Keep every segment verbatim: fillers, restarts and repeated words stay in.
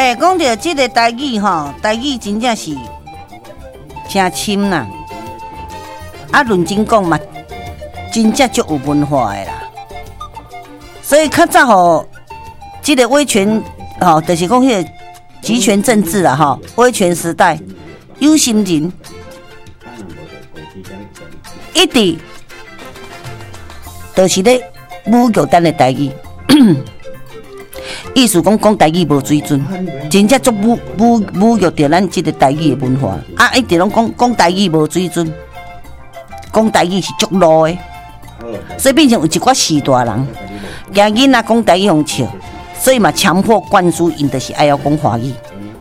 诶，讲到这个台语吼，台语真正是真深啦。啊，认真讲嘛，真正足有文化的啦。所以较早吼，这个威权吼，就是讲迄个集权政治啦吼，威权时代，有心人一直就是咧侮辱咱的台语。意思讲讲台语无水准，真正足侮侮侮辱着咱即个台语的文化。啊，一直拢讲讲台语无水准，讲台语是足路的，所以变成有一寡士大人，惊囡仔讲台语互笑，所以嘛强迫灌输因就是爱要讲华语，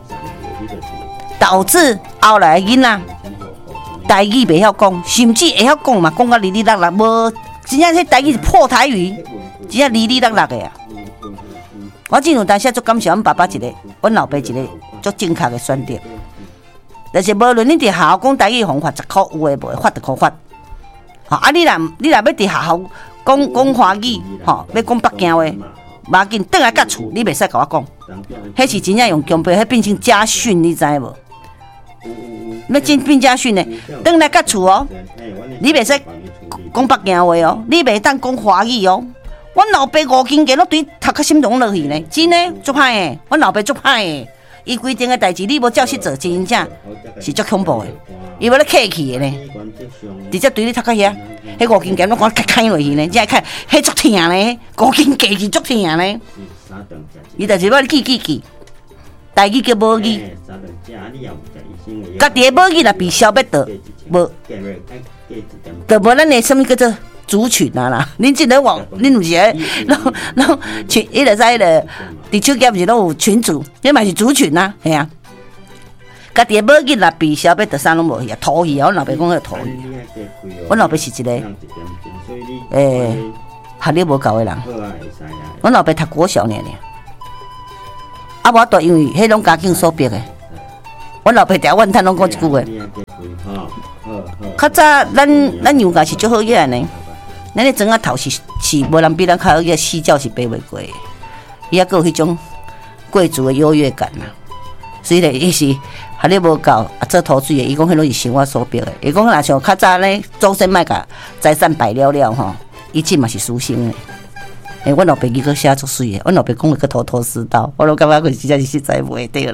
导致后来囡仔台语袂晓讲，甚至会晓讲嘛，讲到哩哩啦啦，无真正迄台语是破台语，真正哩哩啦啦的啊。我真有当时足感谢阮爸爸一个，阮老爸一个足正确的选择，就是无论你伫学校讲台语，方法十箍有诶无，发就箍发。吼啊，你若你若要伫学校讲讲华语，吼，要讲北京话，无要紧，转来甲厝你袂使甲我讲，迄是真正用强迫，迄变成家训，你知无？要真变家训呢，转来甲厝哦，你袂使讲北京话哦，你袂当讲华语哦。阮老爸五斤鸡，拢对头壳心拢落去呢，真诶，足歹诶。阮老爸足歹诶，伊规定诶代志，你无照去做，真正是足恐怖诶。伊要咧客气诶呢，直接对你头壳遐，迄五斤鸡拢讲开开落去呢，才看，迄足疼呢，五斤鸡是足疼呢。伊就是要记记记，台语叫母语，家己诶母语若被消灭掉，无，就无咱诶什么叫做。族群啊啦，恁即个网，恁有时诶，拢拢群，伊就在咧，伫手机毋是拢有群组，迄嘛是族群啊，系啊。家己诶母语若被消灭，就啥拢无去啊，土去啊！阮老爸讲迄土去，阮老爸是一个诶，学历无够诶人。阮老爸读国小尔尔，啊无都因为迄种家境所逼诶。阮老爸条阮摊拢讲一句话，较早咱咱娘家是足好养呢。咱咧庄仔头是是无人比咱较好个死鸟是爬袂过的，伊还佫有迄种贵族的优越感呐。所以咧，伊是学历无够，啊做土水的，伊讲迄拢是生活所逼的。伊讲若像较早咧，祖先莫甲财产败了了吼，伊即嘛是私生的。诶、欸，阮老爸伊佫写足水的，阮老爸讲的佫头头是道，我拢感觉佢真正是实在袂对啦。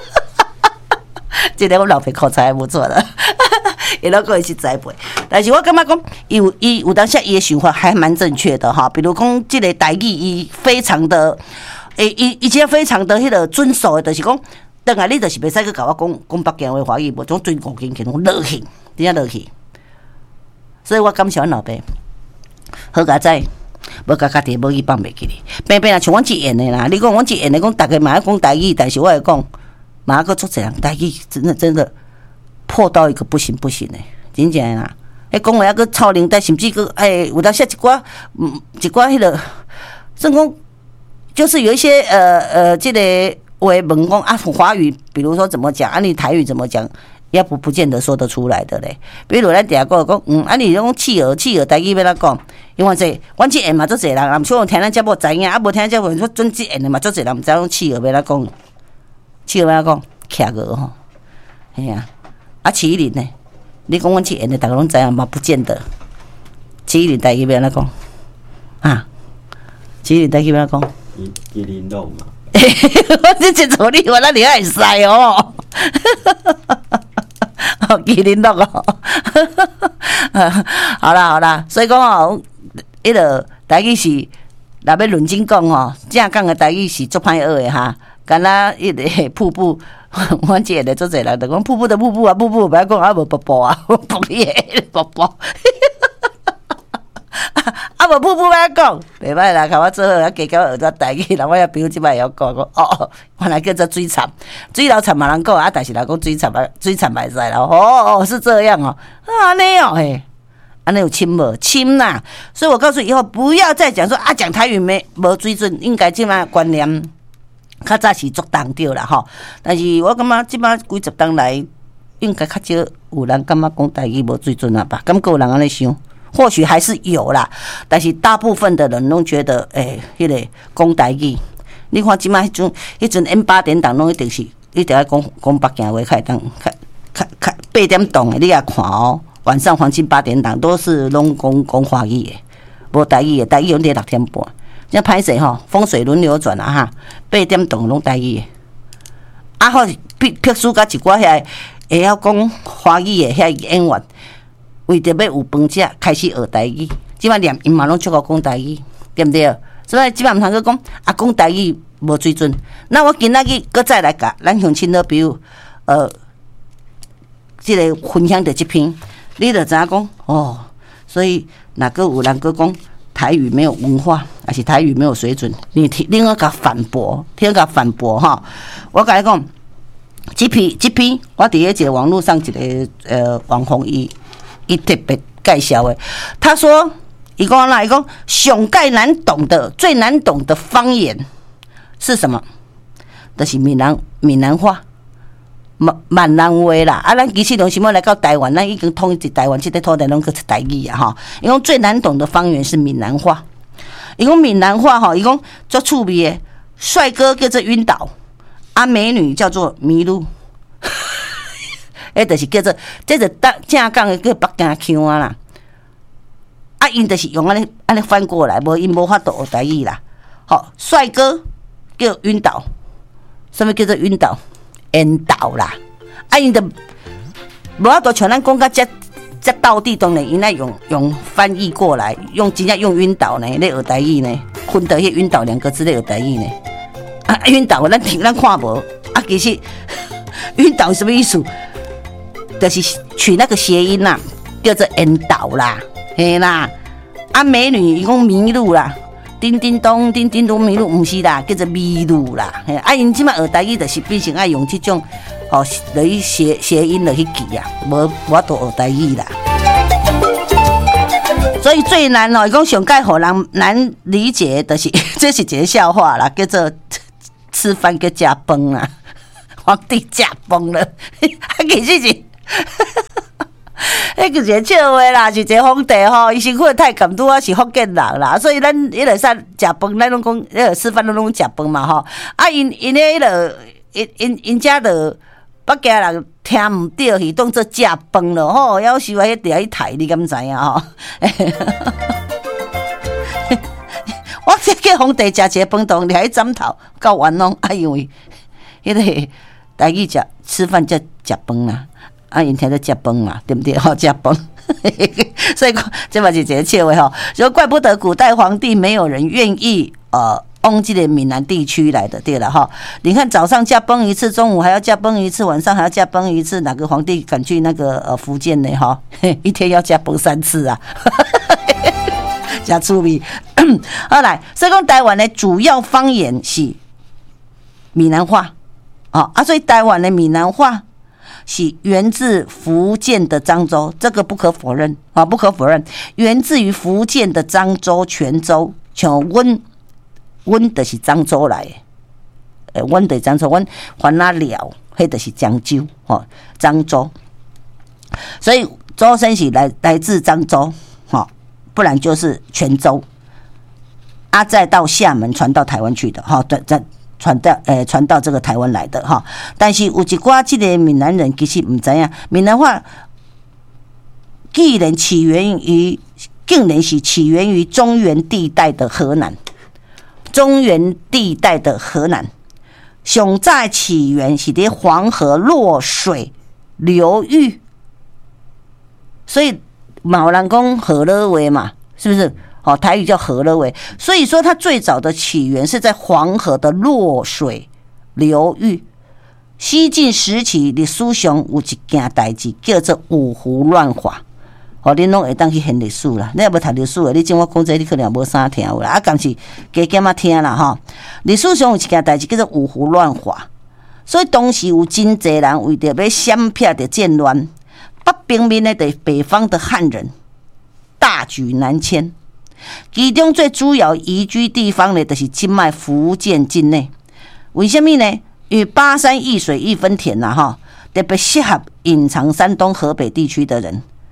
即个阮老爸口才还不错啦。伊拢讲伊是栽培，但是我感觉讲，伊有伊有当下伊的想法还蛮正确的哈。比如讲，这个台语伊非常的，诶，伊伊即非常的迄个遵守的，就是讲，等下你就是袂使去甲我讲讲北京话华语，无种最五斤斤拢落去，真正落去。所以我感谢阮老爸，好佳哉，无甲家己母语放袂记哩。偏偏啊，像阮一演的啦，你讲阮一演的讲，大家嘛爱讲台语，但是我会讲，嘛还佫做一人台语，真的真的。破到一个不行不行的，真正啦！迄讲话还佫超龄，但甚至佫哎，有当写一寡嗯一寡迄个，算讲就是有一些呃呃，这个话问讲啊华语，比如说怎么讲，啊你台语怎么讲，也不不见得说得出来的嘞。比如咱底下讲讲，嗯，啊你讲企鹅企鹅台语要哪讲？因为这阮这下嘛做侪人，毋像听咱节目知影，啊无听咱节目说准这下的嘛做侪人毋知讲企鹅要哪讲，企鹅要哪讲？徛鹅吼，嘿啊。啊，麒麟呢？你讲阮去演的，大家拢知影嘛？不见得。麒麟台语要安怎讲？啊，麒麟台语要安怎讲？麒麟肉嘛。我这真错你，我那里会使哦。哦，麒麟肉哦。好啦好啦，所以讲哦，迄个台语是，若要认真讲哦，正讲的台语是足歹学的哈。敢若迄个瀑布。我即个做侪人就讲瀑布的瀑布啊，瀑布不要讲啊，无瀑布啊，瀑布的瀑布，啊无瀑布要讲，袂歹啦，甲我做好啊，加到学咗台语，人我也比如即摆会晓讲，讲哦，原来叫做水产，水老产嘛人讲啊，但是人讲水产啊，水产袂使啦，哦哦是这样哦，啊安尼哦嘿，安尼有亲无亲啦，所以我告诉你以后不要再讲说啊讲台语没无水准，应该即摆观念。较早是足重着啦吼，但是我感觉即摆几十年来，应该较少有人感觉讲台语无水准啊吧？感觉有人安尼想，或许还是有啦，但是大部分的人拢觉得，诶、欸，迄、那个讲台语你看即摆迄阵迄阵 N 八点档拢一定是一定要讲讲北京话，开当开开开八点档的，你也看哦。晚上黄金八点档都是拢讲讲华语的，无台语的，台语用得六点半。这歹势吼，风水轮流转啊哈，八点档拢台语的。啊好，辟辟出甲一寡遐会晓讲华语的遐演员，为着要有饭食，开始学台语。即摆连因嘛拢足够讲台语，对不对？所以即摆毋通去讲啊，讲台语无水准。那我今仔日搁再来甲咱乡亲好朋友，呃，即、這个分享着即篇，你就知影讲哦。所以若个有人搁讲台语没有文化，还是台语没有水准，你听另外甲反驳，听甲反驳哈。我甲你讲，即篇即篇我伫咧一个网络上一个呃网红伊伊特别介绍的，他说。伊讲啦，伊讲上盖难懂的、最难懂的方言是什么？就是闽南闽南话、闽闽南话啦。啊，咱其实拢想要来到台湾，咱已经统一台湾，这个土地拢去台语啊哈。伊讲最难懂的方言是闽南话。伊讲闽南话哈，伊讲足趣味的，帅哥叫做晕倒，啊美女叫做迷路。诶，就是叫做，这就正正讲的叫北京腔啊啦。啊，因就是用安尼安尼翻过来，无因无法度学台语啦。好，帅哥叫晕倒，什么叫做晕倒？晕倒啦。啊，因就无法度像咱讲甲遮遮道地当然，因来用用翻译过来，用真正用晕倒呢，咧学台语呢，混得迄晕倒两个字咧学台语呢。啊，晕倒咱听咱看无，啊，其实晕倒什么意思？就是取那个谐音啦，叫做晕倒啦。嘿啦，啊美女伊讲迷路啦，叮叮咚叮叮咚迷路，毋是啦，叫做迷路啦。嘿，啊因即摆学台语就是变成爱用即种哦，来去谐谐音来去记啊，无我都学台语啦。所以最难哦，伊讲上盖互人难理解的是，这是一个笑话啦，叫做吃饭叫食饭啦，皇帝食饭了，啊其实是。迄个是笑话啦，是一个皇帝吼，伊身躯的太监拄啊是福建人啦，所以咱迄个说食饭，咱拢讲迄个吃饭拢拢食饭嘛吼。啊，因因迄个因因因遮着北京人听毋着，是当做食饭咯吼，夭寿啊，迄伫遐台，你敢知影吼？我这叫皇帝食一个饭堂，你还枕头到完拢，啊，因为迄个台语食吃饭叫食饭啦。啊，因听到食饭嘛，对不对？好食饭，所以这嘛是一个笑话吼。说怪不得古代皇帝没有人愿意呃往这个闽南地区来的，对了哈。你看早上驾崩一次，中午还要驾崩一次，晚上还要驾崩一次，哪个皇帝敢去那个呃福建呢？哈，一天要驾崩三次啊，真趣味。好来，所以讲台湾的主要方言是闽南话，哦啊，所以台湾的闽南话。是源自福建的漳州，这个不可否认啊，不可否认，源自于福建的漳州、泉州，像阮，阮就是漳州来的，诶，阮就是漳州，阮番仔寮，迄就是漳州，吼，漳州，所以周深是来来自漳州，吼，不然就是泉州，啊，再到厦门传到台湾去的，哈，在在。传到诶，传到这个台湾来的哈，但是有一寡这个闽南人其实唔知影，闽南话既然起源于，竟然是起源于中原地带的河南，中原地带的河南，上早起源是伫黄河落水流域，所以嘛有人讲河洛话嘛，是不是？哦，台语叫河洛话，所以说它最早的起源是在黄河的落水流域。西晋时期历史上有一件代志叫做五胡乱华，哦，恁拢会当去现历史啦。你也无读历史的，你像我讲这，你可能无啥听有啦。啊，但是加减啊听啦哈。历史上有一件代志叫做五胡乱华，所以当时有真侪人为着要闪避着战乱，北平面的北方的汉人大举南迁。其中最主要移居地方呢，就是今麦福建境内。为什么呢？因为巴山易水一分田呐，哈，特别适合隐藏山东、河北地区的人，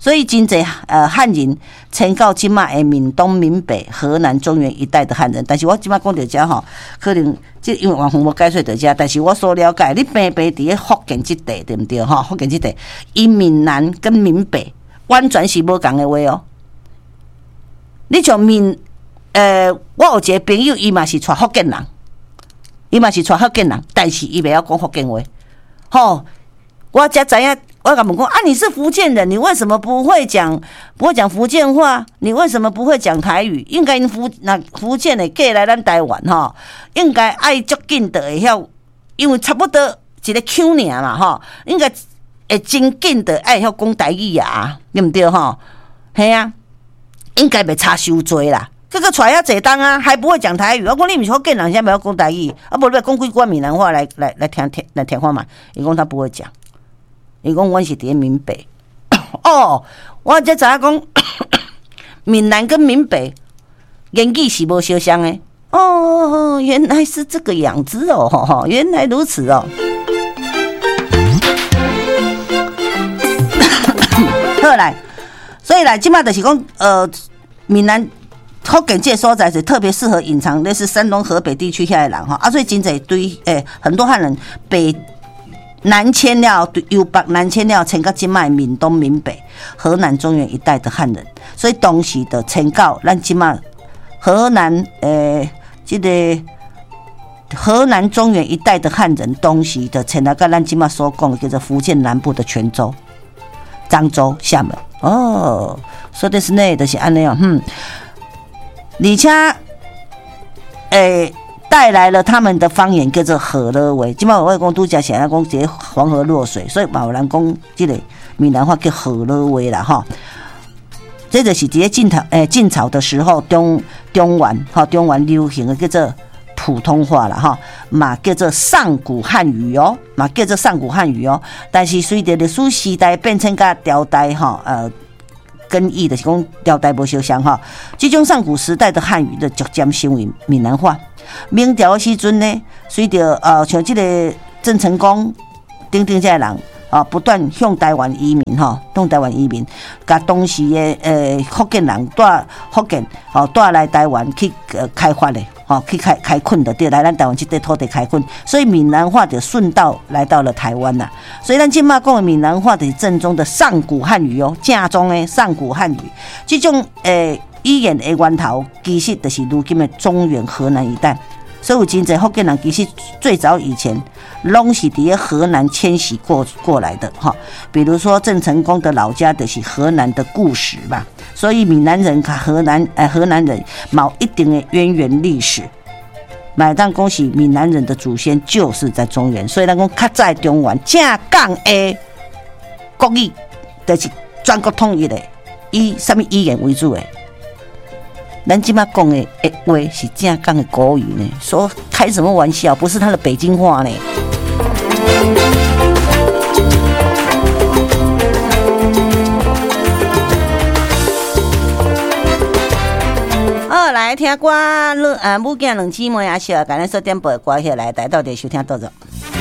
所以真侪呃汉人迁到即马的闽东、闽北、河南、中原一带的汉人，但是我即马讲到遮吼，可能即因为王宏无解说到遮，但是我所了解，你平平伫咧福建即地对毋对吼？福建即地，伊闽南跟闽北完全是无共的话哦。你像闽呃，我有一个朋友，伊嘛是带福建人，伊嘛是带福建人，但是伊袂晓讲福建话，吼。我才知影，我甲问讲啊，你是福建人，你为什么不会讲不会讲福建话？你为什么不会讲台语？应该福那福建的过来咱台湾吼，应该爱足紧的会晓，因为差不多一个腔尔嘛吼，应该会真紧的爱晓讲台语啊，对毋对吼？系啊，应该袂差伤多啦。这个带遐济当啊，还不会讲台语。我讲你毋是福建人，现在袂晓讲台语，啊，无你讲几句闽南话来来来听听来听看嘛。伊讲他不会讲。伊讲阮是伫闽北，哦，我才知影讲闽南跟闽北言语是无相像的。哦，原来是这个样子哦，原来如此哦。好来，所以来即马就是讲，呃，闽南福建这个所在是特别适合隐藏，类似山东、河北地区遐的人哈，啊，所以真侪堆诶，很多汉人北。南迁了，由北南迁了，迁到今麦闽东、闽北、河南、中原一带的汉人，所以当时的迁到咱今麦河南，诶、呃，这个河南中原一带的汉人，当时的迁到咱今麦所讲的叫做福建南部的泉州、漳州、厦门。哦，说的是呢，就是安尼哦，嗯，而且，诶。带来了他们的方言叫做河勒话，即摆我讲拄则是安讲一个黄河落水，所以嘛有人讲即个闽南话叫河勒话啦吼。这就是伫咧晋朝诶晋朝的时候，中中原吼中原流行的叫做普通话啦吼，嘛叫做上古汉语哦，嘛叫做上古汉语哦。但是随着历史时代变迁甲朝代吼呃。跟意的是讲朝代无相像哈，这种上古时代的汉语的逐渐成为闽南话。明朝的时阵呢，随着呃像这个郑成功等等这些人啊，不断向台湾移民哈，向台湾移民，甲当时的呃福建人带福建哦带来台湾去呃开发的。哦，去开开垦的，对，来咱台湾这块土地开垦，所以闽南话就顺道来到了台湾啦。所以咱今嘛讲的闽南话就是正宗的上古汉语哦，正宗的上古汉语。这种诶语言的源头，其实就是如今的中原河南一带。所以有真侪福建人其实最早以前拢是伫河南迁徙过过来的哈。比如说郑成功的老家就是河南的固始吧。所以闽南人和河南呃河南人冇一定的渊源历史，买当恭喜闽南人的祖先就是在中原，所以咱讲较在中原正港的国语，就是全国统一的，以什么语言为主的？咱即马讲的话是正港的国语呢，说开什么玩笑？不是他的北京话呢。好，来听歌，呃，母囝两姊妹也是，赶紧说点播歌下来，带到底收听到着。